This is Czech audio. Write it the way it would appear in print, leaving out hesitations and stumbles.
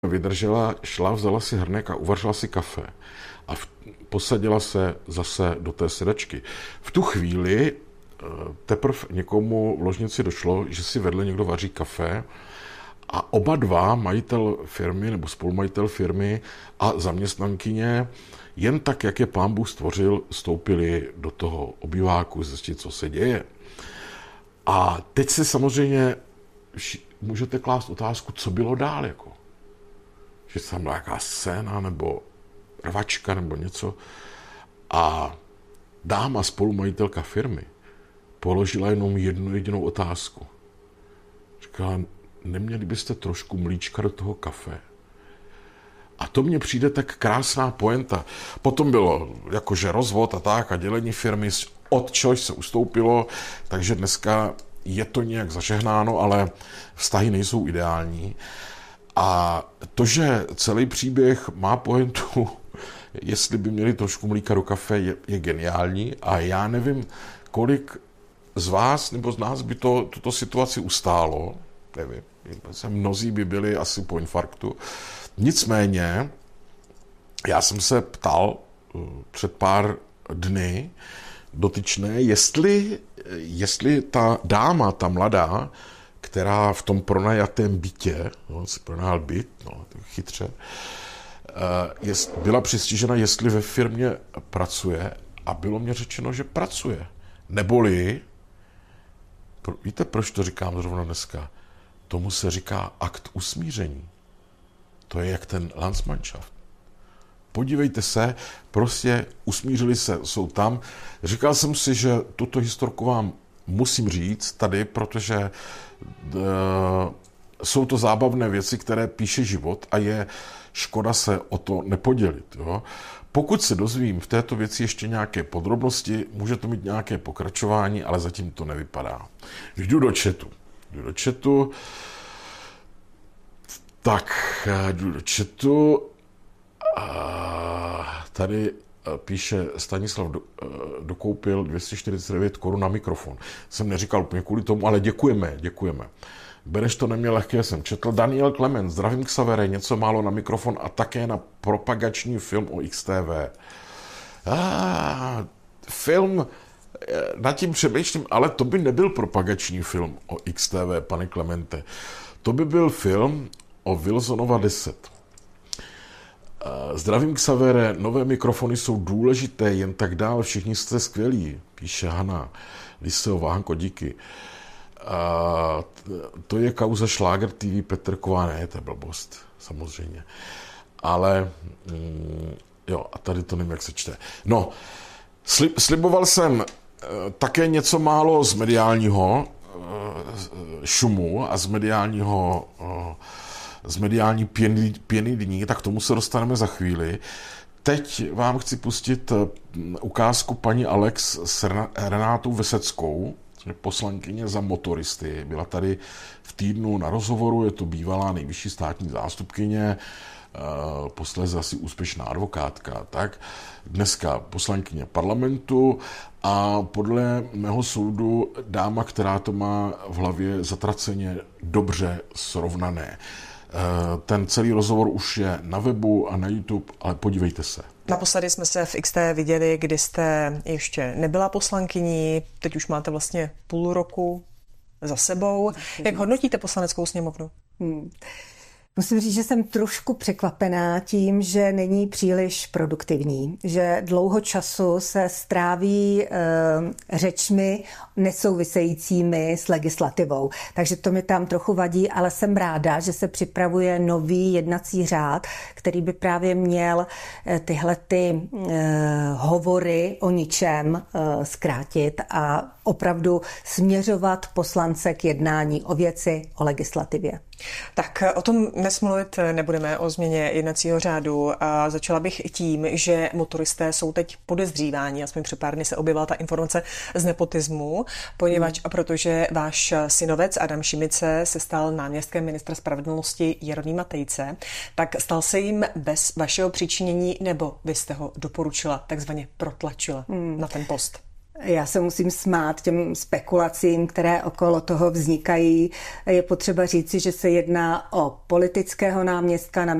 vydržela, šla, vzala si hrnek a uvařila si kafe. A posadila se zase do té sedačky. V tu chvíli teprve někomu v ložnici došlo, že si vedle někdo vaří kafe a oba dva, majitel firmy nebo spolumajitel firmy a zaměstnankyně, jen tak, jak je pán Bůh stvořil, vstoupili do toho obýváku zjistit, co se děje. A teď si samozřejmě můžete klást otázku, co bylo dál, jako. Že tam byla nějaká scéna nebo rvačka nebo něco. A dáma, spolumajitelka firmy, položila jenom jednu jedinou otázku. Říkala, neměli byste trošku mlíčka do toho kafe? A to mně přijde tak krásná pointa. Potom bylo jakože rozvod a tak a dělení firmy, od čehož se ustoupilo, takže dneska je to nějak zažehnáno, ale vztahy nejsou ideální. A to, že celý příběh má pointu, jestli by měli trošku mlíka do kafe, je geniální. A já nevím, kolik z vás nebo z nás by tuto situaci ustálo. Nevím, mnozí by byli asi po infarktu. Nicméně, já jsem se ptal před pár dny dotyčné, jestli ta dáma, ta mladá, která v tom pronajatém bytě, si pronajal byt, chytře, byla přistižena, jestli ve firmě pracuje a bylo mě řečeno, že pracuje. Neboli, víte, proč to říkám zrovna dneska? Tomu se říká akt usmíření. To je jak ten Landsmannschaft. Podívejte se, prostě usmířili se, jsou tam. Říkal jsem si, že tuto historku vám musím říct tady, protože jsou to zábavné věci, které píše život a je škoda se o to nepodělit. Jo? Pokud se dozvím v této věci ještě nějaké podrobnosti, může to mít nějaké pokračování, ale zatím to nevypadá. Jdu do chatu. Tady píše Stanislav dokoupil 249 korun na mikrofon. Jsem neříkal úplně kvůli tomu, ale děkujeme. Beneš to neměl lehké, jsem četl. Daniel Klement, zdravím Xavere, něco málo na mikrofon a také na propagační film o XTV. Film, nad tím přemýšlím, ale to by nebyl propagační film o XTV, pane Klemente. To by byl film o Wilsonova 10. Zdravím Xavere, nové mikrofony jsou důležité, jen tak dál, všichni jste skvělí, píše Hana Liseová, Hanko, díky. To je kauza Šláger TV Petrková, ne, to je blbost, samozřejmě. Ale, jo, a tady to nevím, jak se čte. No, sliboval jsem také něco málo z mediálního šumu a z mediální pěny dní, tak k tomu se dostaneme za chvíli. Teď vám chci pustit ukázku paní Alex s Renátou Veseckou, poslankyně za motoristy. Byla tady v týdnu na rozhovoru, je to bývalá nejvyšší státní zástupkyně, posléze asi úspěšná advokátka, tak dneska poslankyně parlamentu a podle mého soudu dáma, která to má v hlavě zatraceně dobře srovnané. Ten celý rozhovor už je na webu a na YouTube, ale podívejte se. Naposledy jsme se v XT viděli, kdy jste ještě nebyla poslankyní, teď už máte vlastně půl roku za sebou. Jak hodnotíte Poslaneckou sněmovnu? Musím říct, že jsem trošku překvapená tím, že není příliš produktivní, že dlouho času se stráví řečmi nesouvisejícími s legislativou. Takže to mi tam trochu vadí, ale jsem ráda, že se připravuje nový jednací řád, který by právě měl tyhle hovory o ničem zkrátit a opravdu směřovat poslance k jednání o věci, o legislativě. Tak o tom dnes mluvit nebudeme, o změně jednacího řádu. A začala bych tím, že motoristé jsou teď podezříváni, aspoň před pár dny se objevila ta informace z nepotismu, poněvadž a protože váš synovec Adam Šimice se stal náměstkem ministra spravedlnosti Jeronýma Tejce, tak stal se jim bez vašeho přičinění, nebo vy jste ho doporučila, takzvaně protlačila na ten post? Já se musím smát těm spekulacím, které okolo toho vznikají. Je potřeba říci, že se jedná o politického náměstka na